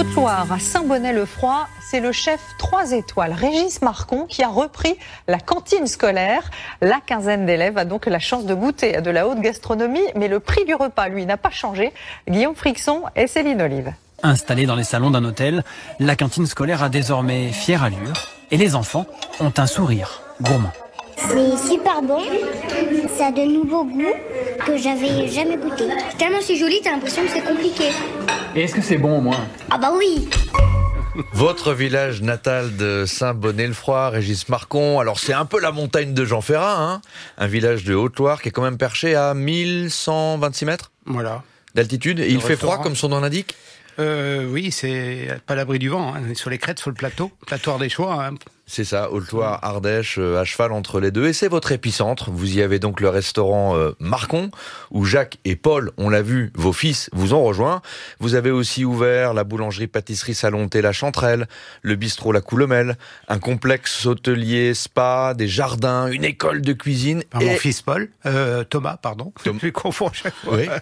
Haute-Loire, à Saint-Bonnet-le-Froid, c'est le chef 3 étoiles, Régis Marcon, qui a repris la cantine scolaire. La quinzaine d'élèves a donc la chance de goûter à de la haute gastronomie, mais le prix du repas, lui, n'a pas changé. Guillaume Frixon et Céline Olive. Installée dans les salons d'un hôtel, la cantine scolaire a désormais fière allure et les enfants ont un sourire gourmand. C'est super bon, ça a de nouveaux goûts que j'avais jamais goûté. Tellement c'est joli, t'as l'impression que c'est compliqué. Et est-ce que c'est bon au moins ? Ah bah oui. Votre village natal de Saint-Bonnet-le-Froid, Régis Marcon. Alors c'est un peu la montagne de Jean Ferrat, un village de Haute-Loire qui est quand même perché à 1126 mètres d'altitude. Et il fait froid comme son nom l'indique ? Oui, c'est pas l'abri du vent. Sur les crêtes, sur le plateau Ardéchois. C'est ça, Haute-Loire, Ardèche, à cheval entre les deux. Et c'est votre épicentre. Vous y avez donc le restaurant Marcon, où Jacques et Paul, on l'a vu, vos fils, vous ont rejoint. Vous avez aussi ouvert la boulangerie-pâtisserie Salon Thé La Chanterelle, le bistrot La Coulomelle, un complexe hôtelier spa, des jardins, une école de cuisine. Mon fils Paul, Thomas, pardon. Je confonds chaque fois. Oui.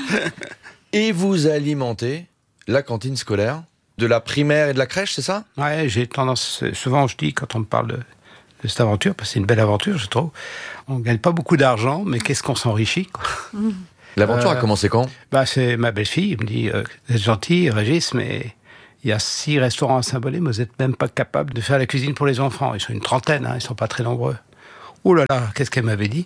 Et vous alimentez la cantine scolaire de la primaire et de la crèche, c'est ça ? Ouais, j'ai tendance, souvent je dis, quand on me parle de cette aventure, parce que c'est une belle aventure, je trouve, on gagne pas beaucoup d'argent, mais qu'est-ce qu'on s'enrichit, quoi. L'aventure a commencé quand ? C'est ma belle-fille, elle me dit, vous êtes gentil, Régis, mais il y a 6 restaurants à Saint-Bonnet, mais vous n'êtes même pas capable de faire la cuisine pour les enfants. Ils sont une trentaine, ils sont pas très nombreux. Ouh là là, qu'est-ce qu'elle m'avait dit ?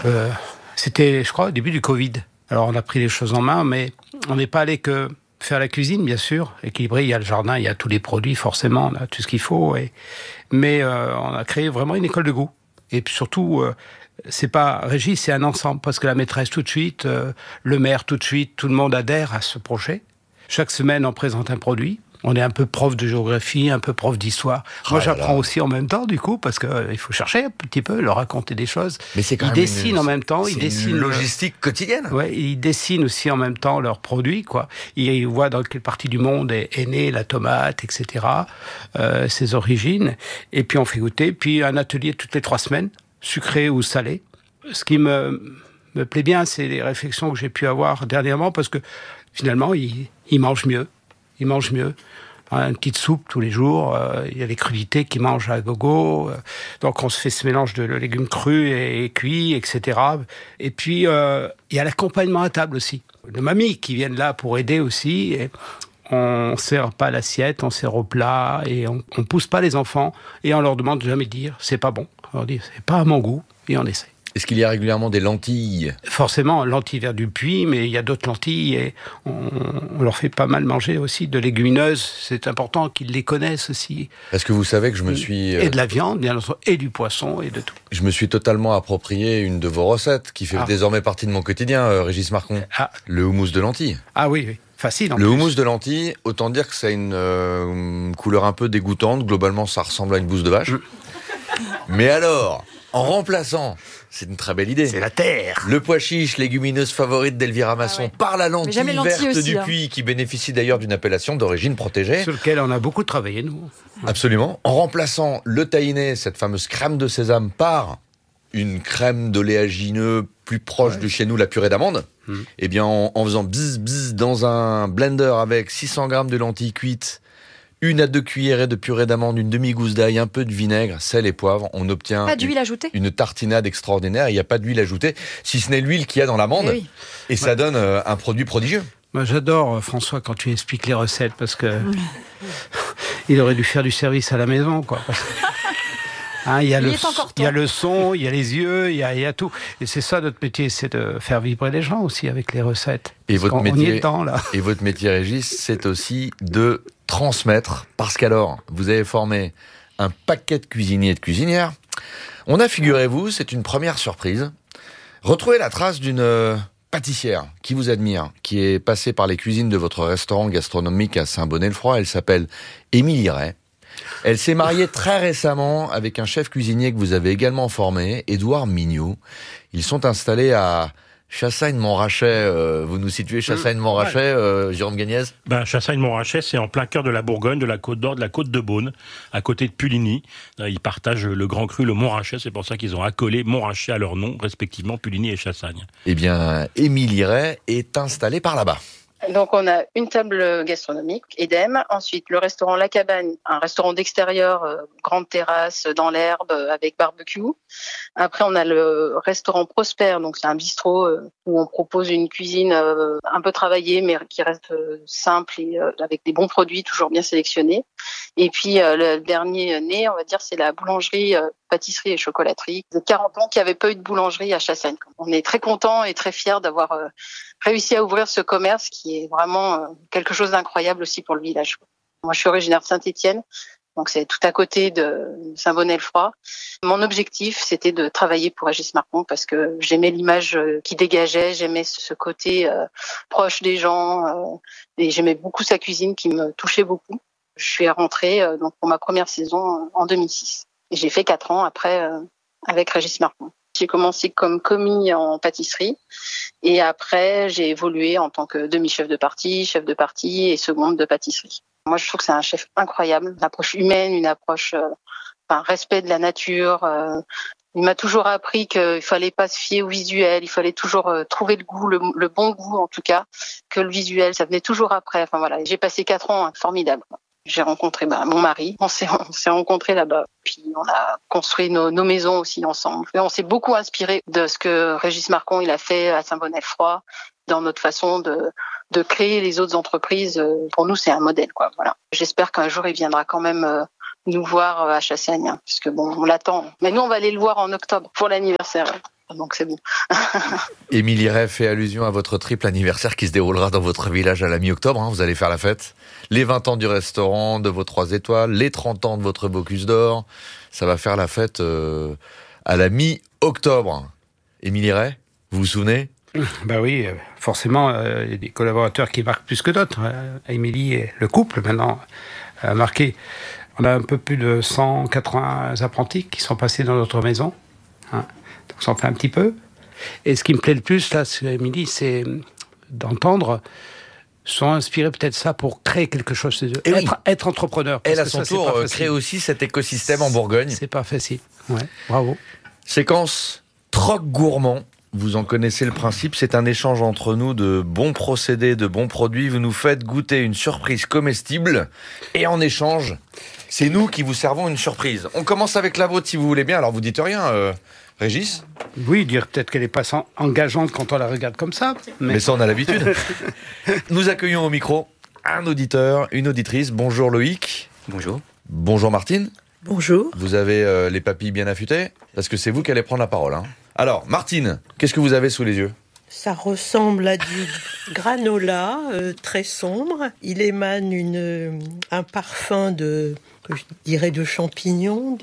C'était, je crois, au début du Covid. Alors on a pris les choses en main, mais on n'est pas allé que faire la cuisine, bien sûr, équilibré, il y a le jardin, il y a tous les produits, forcément, on a tout ce qu'il faut. Mais on a créé vraiment une école de goût. Et puis surtout, c'est pas Régis, c'est un ensemble, parce que la maîtresse tout de suite, le maire tout de suite, tout le monde adhère à ce projet. Chaque semaine, on présente un produit. On est un peu prof de géographie, un peu prof d'histoire. Moi, j'apprends aussi en même temps, du coup, parce qu'il faut chercher un petit peu, leur raconter des choses. Mais c'est quand ils dessinent en même temps. Ils dessinent une logistique quotidienne. Ouais, ils dessinent aussi en même temps leurs produits, quoi. Ils voient dans quelle partie du monde est née la tomate, etc., ses origines. Et puis, on fait goûter. Puis, un atelier toutes les 3 semaines, sucré ou salé. Ce qui me plaît bien, c'est les réflexions que j'ai pu avoir dernièrement, parce que, finalement, ils mangent mieux. Ils mangent mieux. Une petite soupe tous les jours, il y a les crudités qu'ils mangent à gogo, donc on se fait ce mélange de légumes crus et cuits, etc. Et puis, il y a l'accompagnement à table aussi. Les mamies qui viennent là pour aider aussi, et on ne sert pas l'assiette, on sert au plat, et on ne pousse pas les enfants, et on leur demande de jamais dire « c'est pas bon ». On leur dit « c'est pas à mon goût », et on essaie. Est-ce qu'il y a régulièrement des lentilles ? Forcément, lentilles vers du puits, mais il y a d'autres lentilles et on leur fait pas mal manger aussi de légumineuses. C'est important qu'ils les connaissent aussi. Est-ce que vous savez que je me suis... Et de la viande, bien entendu, et du poisson, et de tout. Je me suis totalement approprié une de vos recettes qui fait désormais partie de mon quotidien, Régis Marcon. Le houmous de lentilles. Ah oui. Facile en plus. Le houmous de lentilles, autant dire que ça a une couleur un peu dégoûtante. Globalement, ça ressemble à une bouse de vache. Mais alors, en remplaçant... C'est une très belle idée. C'est la terre. Le pois chiche, légumineuse favorite d'Elvira Masson, par la lentille verte aussi, du puits, qui bénéficie d'ailleurs d'une appellation d'origine protégée. Sur lequel on a beaucoup travaillé, nous. Absolument. En remplaçant le tahiné, cette fameuse crème de sésame, par une crème d'oléagineux plus proche de chez nous, la purée d'amande, eh bien, en faisant bzz bzz dans un blender avec 600 grammes de lentilles cuites, 1 à 2 cuillerées de purée d'amande, une demi-gousse d'ail, un peu de vinaigre, sel et poivre. On obtient une tartinade extraordinaire. Il n'y a pas d'huile ajoutée, si ce n'est l'huile qu'il y a dans l'amande. Et ça donne un produit prodigieux. Moi, j'adore, François, quand tu expliques les recettes, parce que il aurait dû faire du service à la maison, quoi. Il y a le son, il y a les yeux, il y a tout. Et c'est ça notre métier, c'est de faire vibrer les gens aussi avec les recettes. Et votre métier, on y est temps, là. Et votre métier, Régis, c'est aussi de transmettre, parce qu'alors, vous avez formé un paquet de cuisiniers et de cuisinières. On a, figurez-vous, c'est une première surprise, retrouvé la trace d'une pâtissière qui vous admire, qui est passée par les cuisines de votre restaurant gastronomique à Saint-Bonnet-le-Froid. Elle s'appelle Émilie Ray. Elle s'est mariée très récemment avec un chef cuisinier que vous avez également formé, Édouard Mignot. Ils sont installés à Chassagne-Montrachet. Vous nous situez Chassagne-Montrachet, Jérôme Gagnès ? Chassagne-Montrachet, c'est en plein cœur de la Bourgogne, de la Côte d'Or, de la Côte de Beaune, à côté de Puligny. Ils partagent le Grand Cru, le Montrachet, c'est pour ça qu'ils ont accolé Montrachet à leur nom, respectivement Puligny et Chassagne. Eh bien, Émilie Ray est installée par là-bas. Donc, on a une table gastronomique, Edem. Ensuite, le restaurant La Cabane, un restaurant d'extérieur, grande terrasse, dans l'herbe, avec barbecue. Après, on a le restaurant Prosper. Donc, c'est un bistrot où on propose une cuisine un peu travaillée, mais qui reste simple et avec des bons produits, toujours bien sélectionnés. Et puis, le dernier né, on va dire, c'est la boulangerie, pâtisserie et chocolaterie. Ça fait 40 ans qu'il n'y avait pas eu de boulangerie à Chassagne. On est très contents et très fiers d'avoir réussi à ouvrir ce commerce qui est vraiment quelque chose d'incroyable aussi pour le village. Moi, je suis originaire de Saint-Étienne, donc c'est tout à côté de Saint-Bonnet-le-Froid. Mon objectif, c'était de travailler pour Régis Marcon parce que j'aimais l'image qui dégageait, j'aimais ce côté proche des gens et j'aimais beaucoup sa cuisine qui me touchait beaucoup. Je suis rentrée donc pour ma première saison en 2006. Et j'ai fait 4 ans après avec Régis Marcon. J'ai commencé comme commis en pâtisserie et après j'ai évolué en tant que demi-chef de partie, chef de partie et seconde de pâtisserie. Moi je trouve que c'est un chef incroyable, une approche humaine, une approche respect de la nature. Il m'a toujours appris qu'il fallait pas se fier au visuel, il fallait toujours trouver le goût, le bon goût en tout cas, que le visuel ça venait toujours après. Enfin voilà, j'ai passé 4 ans formidables. J'ai rencontré mon mari, on s'est rencontrés là-bas, puis on a construit nos maisons aussi ensemble. Et on s'est beaucoup inspiré de ce que Régis Marcon il a fait à Saint-Bonnet-le-Froid, dans notre façon de créer les autres entreprises. Pour nous, c'est un modèle, quoi. Voilà. J'espère qu'un jour il viendra quand même nous voir à Chassagne, parce que bon, on l'attend. Mais nous, on va aller le voir en octobre pour l'anniversaire. Donc c'est bon. Émilie Ray fait allusion à votre triple anniversaire qui se déroulera dans votre village à la mi-octobre. Vous allez faire la fête. Les 20 ans du restaurant, de vos 3 étoiles, les 30 ans de votre Bocuse d'Or. Ça va faire la fête à la mi-octobre. Émilie Ray, vous vous souvenez ? Ben oui, forcément, il y a des collaborateurs qui marquent plus que d'autres. Émilie et le couple, maintenant, a marqué. On a un peu plus de 180 apprentis qui sont passés dans notre maison. Donc ça en fait un petit peu. Et ce qui me plaît le plus, là, Émilie, c'est d'entendre, sont inspirés peut-être ça pour créer quelque chose chez eux. Être entrepreneur. Elle, à son tour, crée aussi cet écosystème en Bourgogne. C'est pas facile. Ouais, bravo. Séquence Troc Gourmand. Vous en connaissez le principe, c'est un échange entre nous de bons procédés, de bons produits. Vous nous faites goûter une surprise comestible et en échange, c'est nous qui vous servons une surprise. On commence avec la vôtre si vous voulez bien. Alors vous dites rien, Régis ? Oui, dire peut-être qu'elle n'est pas engageante quand on la regarde comme ça. Mais ça, on a l'habitude. Nous accueillons au micro un auditeur, une auditrice. Bonjour Loïc. Bonjour. Bonjour Martine. Bonjour. Vous avez les papilles bien affûtées ? Parce que c'est vous qui allez prendre la parole. Alors, Martine, qu'est-ce que vous avez sous les yeux ? Ça ressemble à du granola très sombre. Il émane un parfum que je dirais de champignons.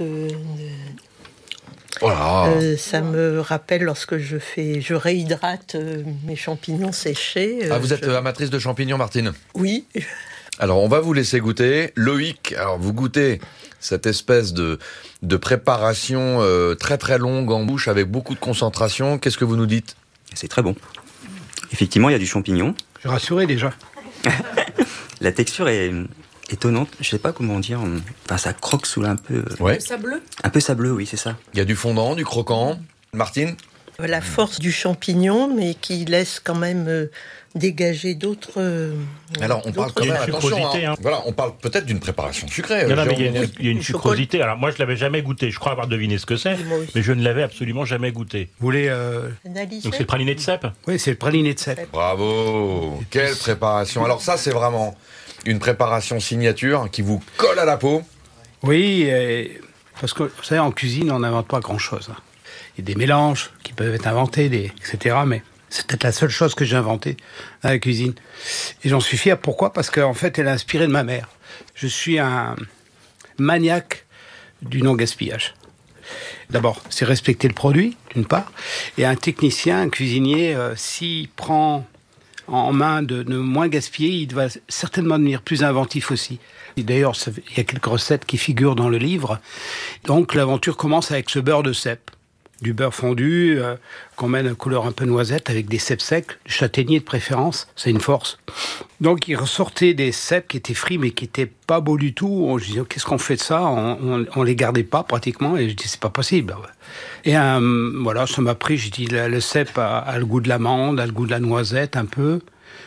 Voilà. Ça me rappelle lorsque je réhydrate mes champignons séchés. Vous êtes amatrice de champignons, Martine ? Oui. Alors, on va vous laisser goûter. Loïc, alors vous goûtez cette espèce de préparation très très longue en bouche avec beaucoup de concentration. Qu'est-ce que vous nous dites ? C'est très bon. Effectivement, il y a du champignon. Je suis rassuré déjà. La texture est étonnante. Je sais pas comment dire. Enfin, ça croque sous un peu. Ouais. Sableux. Un peu sableux, oui, c'est ça. Il y a du fondant, du croquant. Martine ? La force du champignon, mais qui laisse quand même dégager d'autres. Alors, on parle quand même, attention, Voilà, on parle peut-être d'une préparation sucrée. Non, mais il y a une sucrosité. Alors, moi, je l'avais jamais goûté. Je crois avoir deviné ce que c'est, mais je ne l'avais absolument jamais goûté. Vous voulez Donc, c'est le praliné de cèpe ? Oui, c'est le praliné de cèpe. Bravo. Quelle préparation. Alors ça, c'est vraiment une préparation signature qui vous colle à la peau. Oui, parce que, vous savez, en cuisine, on n'invente pas grand-chose. Il y a des mélanges qui peuvent être inventés, etc. Mais c'est peut-être la seule chose que j'ai inventée dans la cuisine. Et j'en suis fier. Pourquoi ? Parce qu'en fait, elle est inspirée de ma mère. Je suis un maniaque du non-gaspillage. D'abord, c'est respecter le produit, d'une part. Et un technicien, un cuisinier, s'il prend en main de moins gaspiller, il va certainement devenir plus inventif aussi. Et d'ailleurs, il y a quelques recettes qui figurent dans le livre. Donc, l'aventure commence avec ce beurre de cèpe. Du beurre fondu, qu'on met de couleur un peu noisette, avec des cèpes secs, du châtaignier de préférence, c'est une force. Donc il ressortait des cèpes qui étaient frits, mais qui n'étaient pas beaux du tout. Je disais, qu'est-ce qu'on fait de ça ? On les gardait pas pratiquement, et je dis, c'est pas possible. Et voilà, ça m'a pris, j'ai dit, le cèpe a le goût de l'amande, a le goût de la noisette un peu.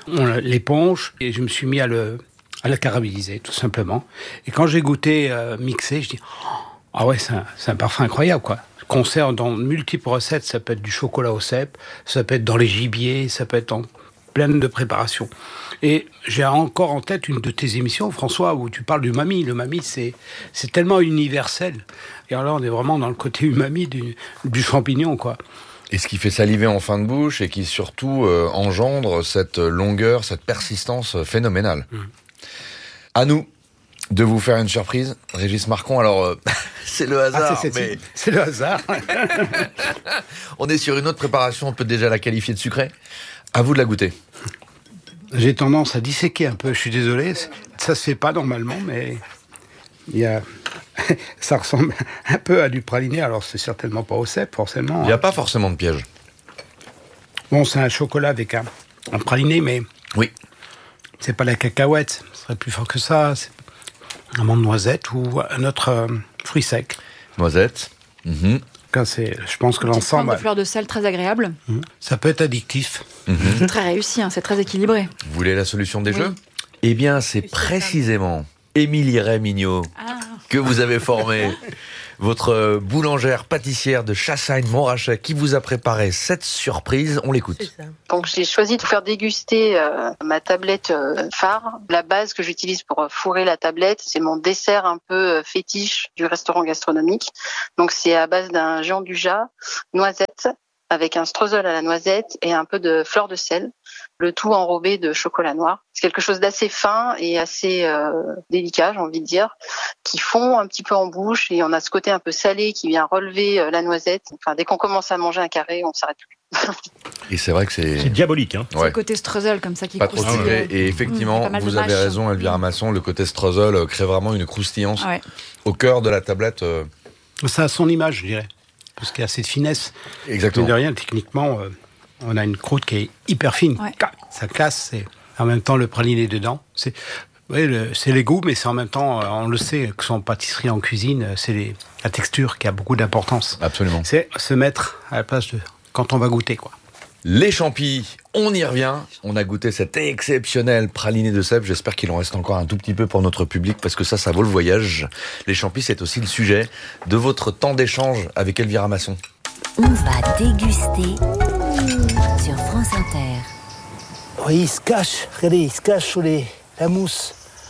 On l'éponge et je me suis mis à le caraméliser, tout simplement. Et quand j'ai goûté mixé, je dis ah ouais, c'est un parfum incroyable, quoi. Qu'on sert dans multiples recettes, ça peut être du chocolat au cèpe, ça peut être dans les gibiers, ça peut être dans plein de préparations. Et j'ai encore en tête une de tes émissions, François, où tu parles d'umami. L'umami, c'est tellement universel. Et alors, on est vraiment dans le côté umami du champignon, quoi. Et ce qui fait saliver en fin de bouche et qui surtout engendre cette longueur, cette persistance phénoménale. À nous de vous faire une surprise, Régis Marcon. Alors, c'est le hasard. C'est le hasard. On est sur une autre préparation, on peut déjà la qualifier de sucrée. À vous de la goûter. J'ai tendance à disséquer un peu, je suis désolé. Ça se fait pas normalement, mais ça ressemble un peu à du praliné. Alors, c'est certainement pas au cèpe, forcément. Il n'y a pas forcément de piège. Bon, c'est un chocolat avec un praliné, mais oui, c'est pas la cacahuète. Ce serait plus fort que ça. C'est un amande noisette ou un autre fruit sec. Noisette. Je pense que l'ensemble... de fleurs de sel très agréable. Ça peut être addictif. C'est très réussi, c'est très équilibré. Vous voulez la solution des jeux ? Eh bien, c'est précisément Émilie Ray-Mignot que vous avez formée, votre boulangère pâtissière de Chassagne-Montrachet, qui vous a préparé cette surprise. On l'écoute. Donc j'ai choisi de vous faire déguster ma tablette phare. La base que j'utilise pour fourrer la tablette, c'est mon dessert un peu fétiche du restaurant gastronomique. Donc c'est à base d'un géant du Jat, noisette, avec un streusel à la noisette et un peu de fleur de sel, le tout enrobé de chocolat noir. C'est quelque chose d'assez fin et assez délicat, j'ai envie de dire, qui fond un petit peu en bouche, et on a ce côté un peu salé qui vient relever la noisette. Enfin, dès qu'on commence à manger un carré, on s'arrête plus. Et c'est vrai que c'est diabolique, hein. C'est le côté streusel comme ça qui pas trop sucré. Et effectivement, vous avez raison, Elvira Masson, le côté streusel crée vraiment une croustillance au cœur de la tablette. Ça a son image, je dirais. Parce qu'il y a cette finesse. Exactement. Mais de rien, techniquement, on a une croûte qui est hyper fine. Ça casse, et en même temps, le praliné dedans. C'est les goûts, mais c'est en même temps, on le sait, que son pâtisserie en cuisine, c'est la texture qui a beaucoup d'importance. Absolument. C'est se mettre à la place de quand on va goûter, quoi. Les champis, on y revient. On a goûté cet exceptionnel praliné de cèpe. J'espère qu'il en reste encore un tout petit peu pour notre public, parce que ça vaut le voyage. Les champis, c'est aussi le sujet de votre temps d'échange avec Elvira Masson. On va déguster sur France Inter. Oui, il se cache. Regardez, il se cache sous la mousse.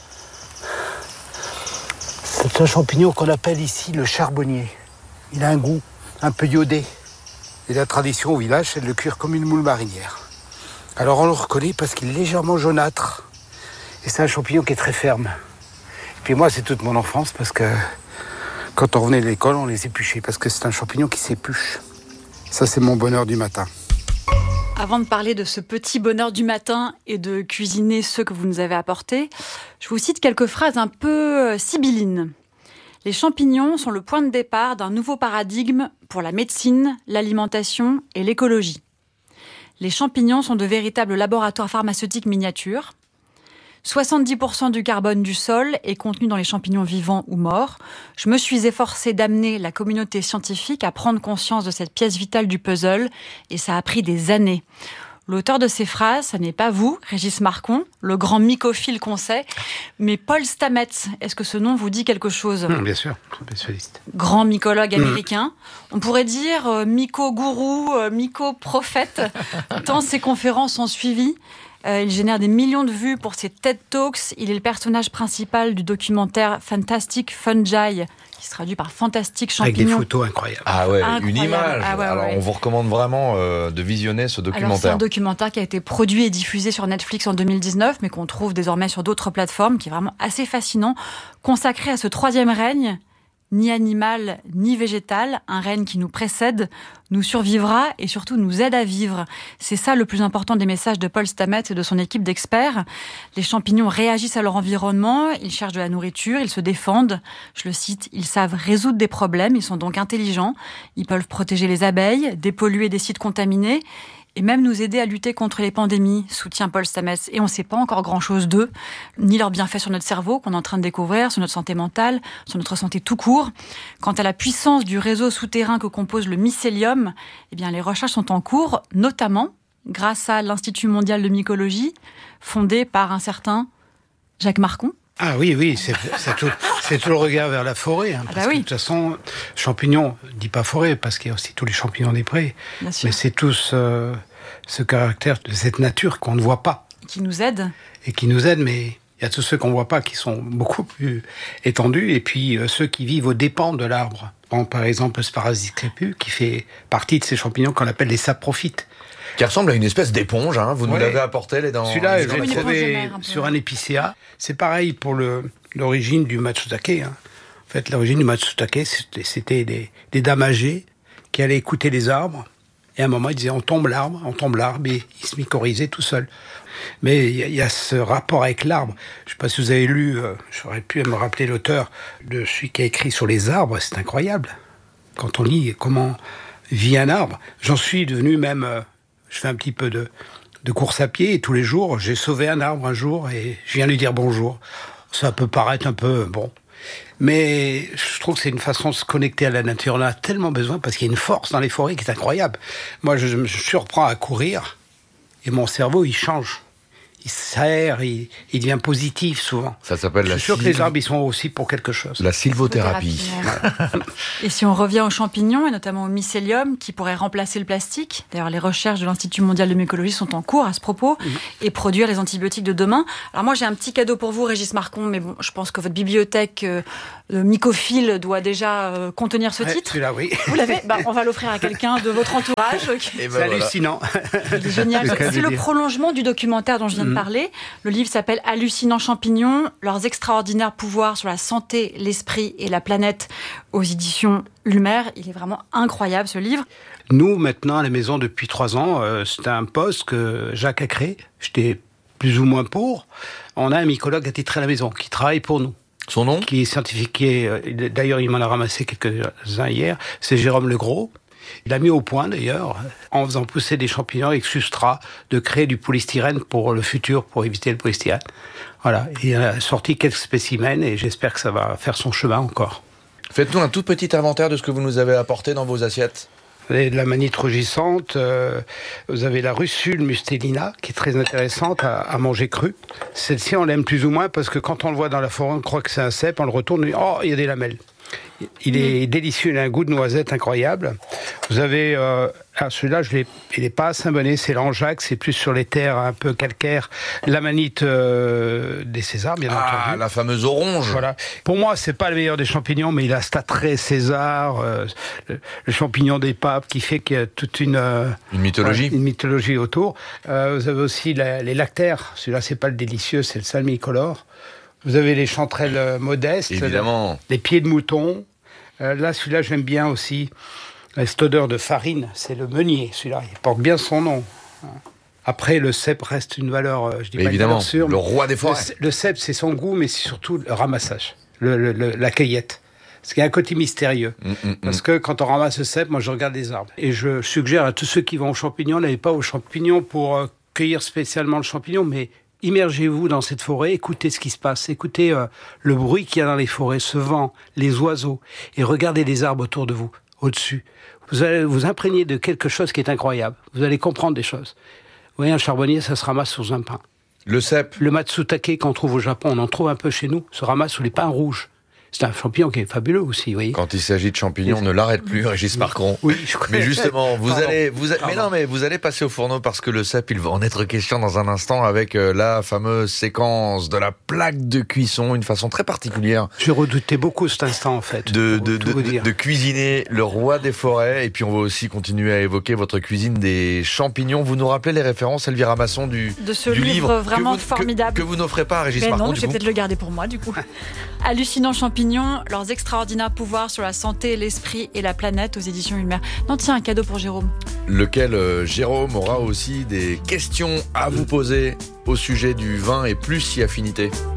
C'est un champignon qu'on appelle ici le charbonnier. Il a un goût un peu iodé. Et la tradition au village, c'est de le cuire comme une moule marinière. Alors on le reconnaît parce qu'il est légèrement jaunâtre. Et c'est un champignon qui est très ferme. Et puis moi, c'est toute mon enfance, parce que quand on revenait de l'école, on les épluchait, parce que c'est un champignon qui s'épluche. Ça, c'est mon bonheur du matin. Avant de parler de ce petit bonheur du matin et de cuisiner ceux que vous nous avez apportés, je vous cite quelques phrases un peu sibyllines. Les champignons sont le point de départ d'un nouveau paradigme pour la médecine, l'alimentation et l'écologie. Les champignons sont de véritables laboratoires pharmaceutiques miniatures. 70% du carbone du sol est contenu dans les champignons vivants ou morts. Je me suis efforcée d'amener la communauté scientifique à prendre conscience de cette pièce vitale du puzzle, et ça a pris des années. L'auteur de ces phrases, ça n'est pas vous, Régis Marcon, le grand mycophile qu'on sait, mais Paul Stamets. Est-ce que ce nom vous dit quelque chose ? Bien sûr, spécialiste. Grand mycologue américain. On pourrait dire myco-gourou, myco-prophète, tant ses conférences ont suivi. Il génère des millions de vues pour ses TED Talks. Il est le personnage principal du documentaire Fantastic Fungi, qui se traduit par Fantastique Champignons. Avec des photos incroyables. Ah ouais, incroyable. Une image. Ah ouais, alors on vous recommande vraiment de visionner ce documentaire. Alors c'est un documentaire qui a été produit et diffusé sur Netflix en 2019, mais qu'on trouve désormais sur d'autres plateformes, qui est vraiment assez fascinant, consacré à ce troisième règne, ni animal, ni végétal, un règne qui nous précède, nous survivra et surtout nous aide à vivre. C'est ça le plus important des messages de Paul Stamets et de son équipe d'experts. Les champignons réagissent à leur environnement, ils cherchent de la nourriture, ils se défendent. Je le cite, ils savent résoudre des problèmes, ils sont donc intelligents, ils peuvent protéger les abeilles, dépolluer des sites contaminés, et même nous aider à lutter contre les pandémies, soutient Paul Stamets. Et on ne sait pas encore grand-chose d'eux, ni leurs bienfaits sur notre cerveau qu'on est en train de découvrir, sur notre santé mentale, sur notre santé tout court. Quant à la puissance du réseau souterrain que compose le mycélium, eh bien les recherches sont en cours, notamment grâce à l'Institut mondial de mycologie, fondé par un certain Jacques Marcon. Ah oui, c'est tout le regard vers la forêt. Parce que, de toute façon, champignons, je ne dis pas forêt, parce qu'il y a aussi tous les champignons des prés. Mais c'est tout ce caractère de cette nature qu'on ne voit pas. Qui nous aide. Et qui nous aide, mais il y a tous ceux qu'on ne voit pas qui sont beaucoup plus étendus, et puis ceux qui vivent aux dépens de l'arbre. Par exemple, le Sparasis crépus, qui fait partie de ces champignons qu'on appelle les saprophytes. Qui ressemble à une espèce d'éponge, vous nous l'avez apporté les dents. Celui-là, je l'ai trouvé sur un épicéa. C'est pareil pour l'origine du matsutake. En fait, l'origine du matsutake, c'était des dames âgées qui allaient écouter les arbres. Et à un moment, ils disaient, on tombe l'arbre, et ils se mycorhisaient tout seuls. Mais il y a ce rapport avec l'arbre. Je ne sais pas si vous avez lu, j'aurais pu me rappeler l'auteur de celui qui a écrit sur les arbres, c'est incroyable. Quand on lit comment vit un arbre, j'en suis devenu même... je fais un petit peu de course à pied, et tous les jours, j'ai sauvé un arbre un jour, et je viens lui dire bonjour. Ça peut paraître un peu bon. Mais je trouve que c'est une façon de se connecter à la nature. On en a tellement besoin, parce qu'il y a une force dans les forêts qui est incroyable. Moi, je me surprends à courir, et mon cerveau, il change. Il s'aère, il devient positif souvent. Ça s'appelle Je suis sûr que les arbres, ils sont aussi pour quelque chose. La sylvothérapie. Et si on revient aux champignons, et notamment au mycélium, qui pourrait remplacer le plastique, d'ailleurs les recherches de l'Institut mondial de mycologie sont en cours à ce propos, et produire les antibiotiques de demain. Alors moi j'ai un petit cadeau pour vous, Régis Marcon, mais bon, je pense que votre bibliothèque mycophile doit déjà contenir ce titre. Celui-là, oui. Vous l'avez ? On va l'offrir à quelqu'un de votre entourage. C'est hallucinant. C'est génial. C'est le prolongement du documentaire dont je viens de parler. Le livre s'appelle Hallucinants champignons, leurs extraordinaires pouvoirs sur la santé, l'esprit et la planète, aux éditions Ulmer. Il est vraiment incroyable ce livre. Nous, maintenant, à la maison, depuis 3 ans, c'est un poste que Jacques a créé. J'étais plus ou moins pour. On a un mycologue attitré à la maison qui travaille pour nous. Son nom ? Qui est certifié, d'ailleurs il m'en a ramassé quelques-uns hier, c'est Jérôme Legros. Il a mis au point d'ailleurs, en faisant pousser des champignons avec substrat, de créer du polystyrène pour le futur, pour éviter le polystyrène. Voilà, il a sorti quelques spécimens et j'espère que ça va faire son chemin encore. Faites-nous un tout petit inventaire de ce que vous nous avez apporté dans vos assiettes. Vous avez de la manite rougissante, vous avez la russule mustélina, qui est très intéressante à manger crue. Celle-ci, on l'aime plus ou moins parce que quand on le voit dans la forêt, on croit que c'est un cèpe, on le retourne, on dit « Oh, il y a des lamelles ». Il est délicieux, il a un goût de noisette incroyable. Vous avez, celui-là, il n'est pas à Saint-Bonnet, c'est l'Anjac, c'est plus sur les terres un peu calcaires. La manite des Césars, bien entendu. Ah, la fameuse orange. Voilà. Pour moi, c'est pas le meilleur des champignons, mais il a cet attrait César, le champignon des papes, qui fait qu'il y a toute une mythologie. Une mythologie autour. Vous avez aussi les lactaires. Celui-là, c'est pas le délicieux, c'est le salmicolore. Vous avez les chanterelles modestes, évidemment. Les pieds de mouton. Là, celui-là, j'aime bien aussi. Cette odeur de farine, c'est le meunier, celui-là. Il porte bien son nom. Après, le cèpe reste une valeur, je dis pas évidemment, une valeur sûre. Le roi des forêts. Le cèpe, c'est son goût, mais c'est surtout le ramassage, la cueillette. Parce qu'il y a un côté mystérieux. Parce que quand on ramasse le cèpe, moi, je regarde les arbres. Et je suggère à tous ceux qui vont aux champignons, n'allez pas aux champignons pour cueillir spécialement le champignon, mais immergez-vous dans cette forêt, écoutez ce qui se passe, écoutez le bruit qu'il y a dans les forêts, ce vent, les oiseaux, et regardez les arbres autour de vous, au-dessus. Vous allez vous imprégner de quelque chose qui est incroyable. Vous allez comprendre des choses. Vous voyez, un charbonnier, ça se ramasse sous un pin. Le cèpe. Le matsutake qu'on trouve au Japon, on en trouve un peu chez nous, se ramasse sous les pins rouges. C'est un champignon qui est fabuleux aussi, vous voyez. Quand il s'agit de champignons, ne l'arrête plus, Régis Marcon. Oui, je connais. Mais justement, vous allez passer au fourneau parce que le cèpe, il va en être question dans un instant avec la fameuse séquence de la plaque de cuisson, une façon très particulière. Je redoutais beaucoup cet instant, en fait. De cuisiner le roi des forêts. Et puis, on va aussi continuer à évoquer votre cuisine des champignons. Vous nous rappelez les références, Elvira Masson, de ce livre vraiment formidable. Que vous n'offrez pas à Régis Marcon, non, je vais peut-être le garder pour moi, du coup. Hallucinants champignons, leurs extraordinaires pouvoirs sur la santé, l'esprit et la planète, aux éditions Ulmer. Non, tiens, un cadeau pour Jérôme. Lequel Jérôme aura aussi des questions à vous poser au sujet du vin et plus si affinité.